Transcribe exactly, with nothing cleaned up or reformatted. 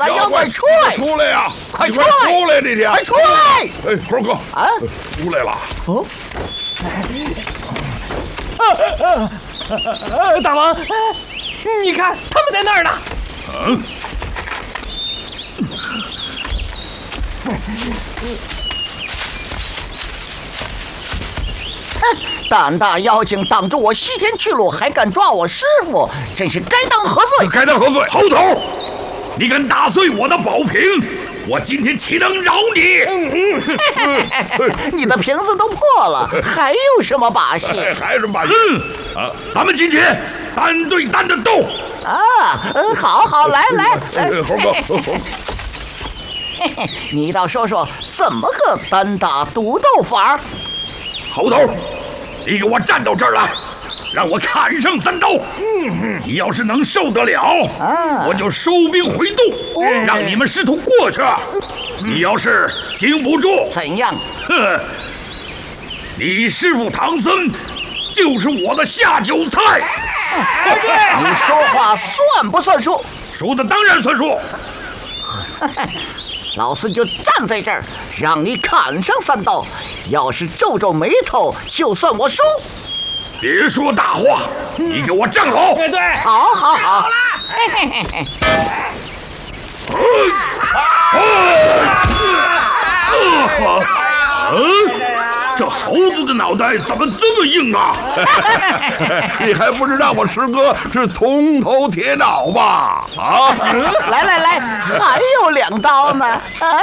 大妖怪出来！ 出来呀！ 快出来！ 出来，你快出来！ 哎，猴哥啊， 出来了！ 哦， 呃，大王，你看他们在那儿呢。 嗯。 胆大妖精挡住我西天去路，还敢抓我师傅，真是该当何罪？ 该当何罪？ 猴头，你敢打碎我的宝瓶，我今天岂能饶你？ 你的瓶子都破了，还有什么把戏？ 还有什么把戏？ 嗯，啊，咱们今天单对单的斗。 啊，嗯，好好，来来来， 猴哥，猴哥。 嘿嘿，你倒说说怎么个单打独斗法？ 猴头，你给我站到这儿来，让我砍上三刀。嗯，你要是能受得了， 啊， 我就收兵回洞，哦，让你们师徒过去。你要是经不住， 怎样？ 哼，你师傅唐僧就是我的下酒菜。 哎，对，你说话算不算数？ 说的当然算数。 老孙就站在这儿，让你砍上三刀。要是皱皱眉头，就算我输。 别说大话，你给我站好。 哎，对， 好，好，好。好了。 嗯，这猴子的脑袋怎么这么硬啊？ 你还不知道我师哥是铜头铁脑吧？啊！ 来来来，还有两刀呢。啊